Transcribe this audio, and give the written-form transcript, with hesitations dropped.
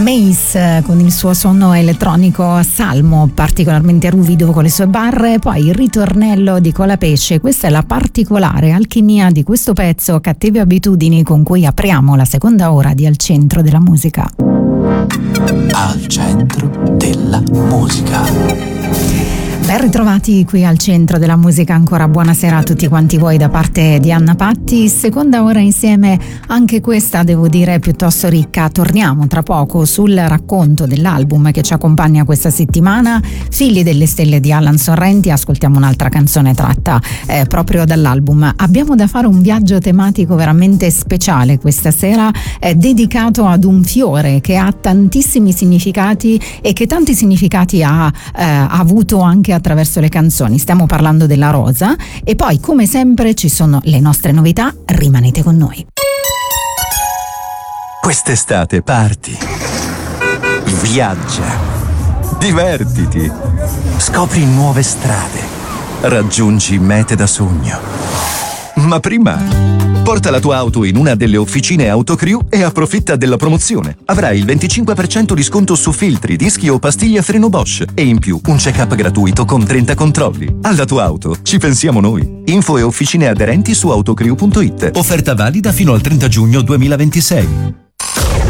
Mace con il suo suono elettronico salmo particolarmente ruvido con le sue barre, poi il ritornello di Colapesce. Questa è la particolare alchimia di questo pezzo, Cattive abitudini, con cui apriamo la seconda ora di Al centro della musica. Al centro della musica. Ben ritrovati qui al centro della musica, ancora buonasera a tutti quanti voi da parte di Anna Patti. Seconda ora insieme, anche questa devo dire piuttosto ricca. Torniamo tra poco sul racconto dell'album che ci accompagna questa settimana, Figli delle stelle di Alan Sorrenti. Ascoltiamo un'altra canzone tratta proprio dall'album. Abbiamo da fare un viaggio tematico veramente speciale questa sera, dedicato ad un fiore che ha tantissimi significati e che tanti significati ha avuto anche attraverso le canzoni. Stiamo parlando della rosa e poi, come sempre, ci sono le nostre novità. Rimanete con noi. Quest'estate parti, viaggia, divertiti, scopri nuove strade, raggiungi mete da sogno. Ma prima, porta la tua auto in una delle officine Autocrew e approfitta della promozione. Avrai il 25% di sconto su filtri, dischi o pastiglie a freno Bosch e in più un check-up gratuito con 30 controlli. Alla tua auto ci pensiamo noi. Info e officine aderenti su autocrew.it. Offerta valida fino al 30 giugno 2026.